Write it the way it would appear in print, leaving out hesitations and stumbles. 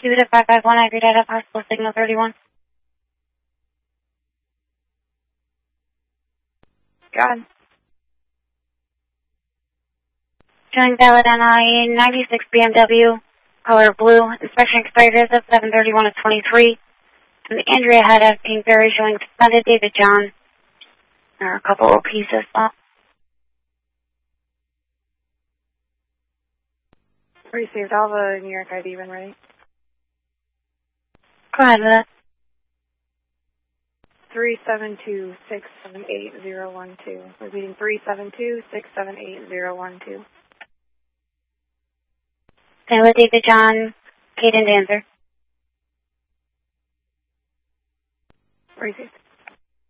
Cuba 551, I agreed at possible signal 31. God. Showing valid on I-96 BMW, color blue. Inspection expired as of 7/31 of 23. And the Andrea had a pink berry showing suspended David John. There are a couple of pieces left. Received all the New York ID when ready. Go ahead with it. 372-678-012. Repeating 372-678-012. Stand with David John, Kate and Dancer. Received.